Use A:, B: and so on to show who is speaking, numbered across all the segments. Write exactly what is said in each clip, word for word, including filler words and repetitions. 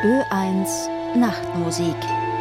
A: Ö eins Nachtmusik.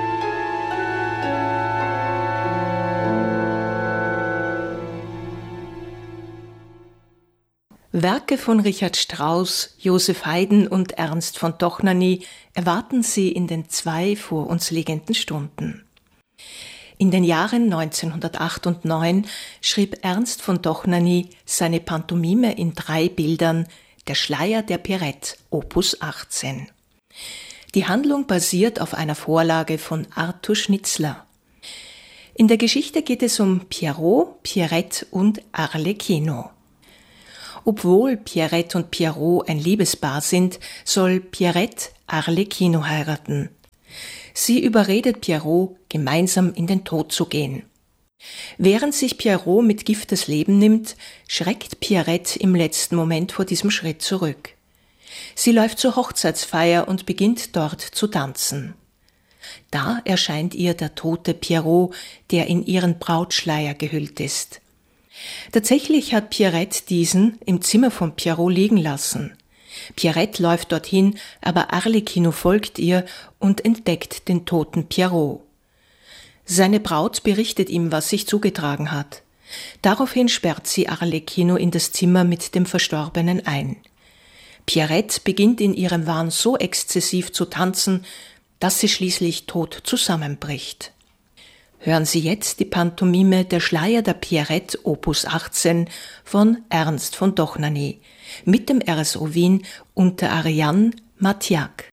B: Werke von Richard Strauss, Joseph Haydn und Ernst von Dohnanyi erwarten Sie in den zwei vor uns liegenden Stunden. In den Jahren neunzehnhundertacht und neun schrieb Ernst von Dohnanyi seine Pantomime in drei Bildern Der Schleier der Pierrette, Opus achtzehn. Die Handlung basiert auf einer Vorlage von Arthur Schnitzler. In der Geschichte geht es um Pierrot, Pierrette und Arlecchino. Obwohl Pierrette und Pierrot ein Liebespaar sind, soll Pierrette Arlecchino heiraten. Sie überredet Pierrot, gemeinsam in den Tod zu gehen. Während sich Pierrot mit Gift das Leben nimmt, schreckt Pierrette im letzten Moment vor diesem Schritt zurück. Sie läuft zur Hochzeitsfeier und beginnt dort zu tanzen. Da erscheint ihr der tote Pierrot, der in ihren Brautschleier gehüllt ist. Tatsächlich hat Pierrette diesen im Zimmer von Pierrot liegen lassen. Pierrette läuft dorthin, aber Arlecchino folgt ihr und entdeckt den toten Pierrot. Seine Braut berichtet ihm, was sich zugetragen hat. Daraufhin sperrt sie Arlecchino in das Zimmer mit dem Verstorbenen ein. Pierrette beginnt in ihrem Wahn so exzessiv zu tanzen, dass sie schließlich tot zusammenbricht. Hören Sie jetzt die Pantomime Der Schleier der Pierrette, Opus achtzehn von Ernst von Dohnanyi mit dem R S O Wien unter Ariane Matjak.